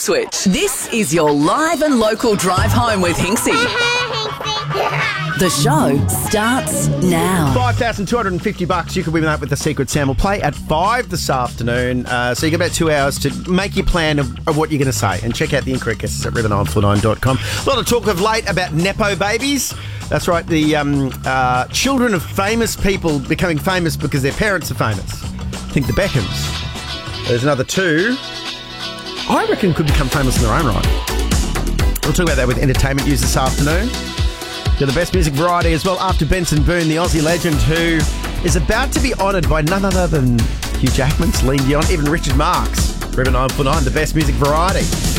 Ipswich. This is your live and local drive home with Hinksy. The show starts now. $5,250. You can win that with the Secret Sam. We'll play at 5 this afternoon. So you get about 2 hours to make your plan of what you're going to say. And check out the incorrect guesses at river949.com. A lot of talk of late about Nepo babies. That's right, the children of famous people becoming famous because their parents are famous. I think the Beckhams. There's another two. I reckon could become famous in their own right. We'll talk about that with entertainment news this afternoon. Got the best music variety as well after Benson Boone, the Aussie legend who is about to be honoured by none other than Hugh Jackman, Celine Dion, even Richard Marx. River 949, the best music variety.